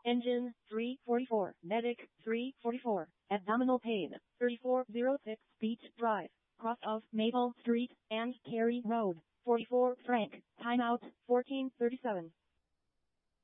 Engine, 344. Medic, 344. Abdominal pain, 3406 Beach Drive, cross of Maple Street and Cary Road, 44 Frank. Timeout, 1437.